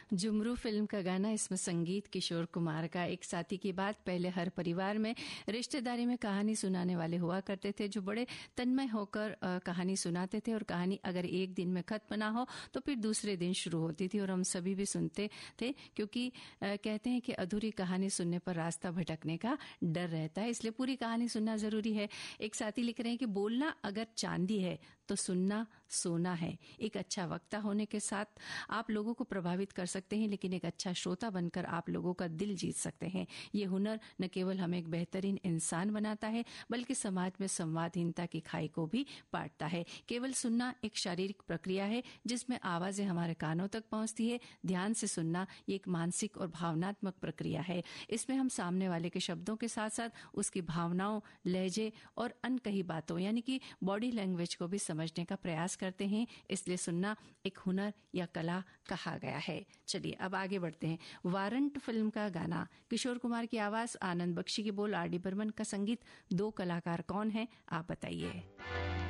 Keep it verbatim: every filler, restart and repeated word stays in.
जुमरू film का गाना, इसमें संगीत किशोर कुमार का। एक साथी की बात, पहले हर परिवार में रिश्तेदारी में कहानी सुनाने वाले हुआ करते थे जो बड़े तन्मय होकर कहानी सुनाते थे, और कहानी अगर एक दिन में खत्म ना हो तो फिर दूसरे दिन शुरू होती थी, और हम सभी भी सुनते थे, क्योंकि कहते हैं कि अधूरी कहानी सुनने पर रास्ता भटकने का डर रहता है, इसलिए पूरी कहानी सुनना जरूरी है। एक साथी लिख रहे हैं कि बोलना अगर चांदी है तो सुनना सोना है। एक अच्छा वक्ता होने के साथ आप लोगों को प्रभावित कर सकते हैं, लेकिन एक अच्छा श्रोता बनकर आप लोगों का दिल जीत सकते हैं। ये हुनर न केवल हमें एक बेहतरीन इंसान बनाता है, बल्कि समाज में संवादहीनता की खाई को भी पाटता है। केवल सुनना एक शारीरिक प्रक्रिया है जिसमें आवाजें हमारे कानों तक पहुंचती है। ध्यान से सुनना ये एक मानसिक और भावनात्मक प्रक्रिया है। इसमें हम सामने वाले के शब्दों के साथ साथ उसकी भावनाओं, लहजे और अनकही बातों यानी कि बॉडी लैंग्वेज को भी समझने का प्रयास करते हैं। इसलिए सुनना एक हुनर या कला कहा गया है। चलिए अब आगे बढ़ते हैं। वारंट फिल्म का गाना, किशोर कुमार की आवाज, आनंद बख्शी की बोल, आर डी बर्मन का संगीत। दो कलाकार कौन है आप बताइए।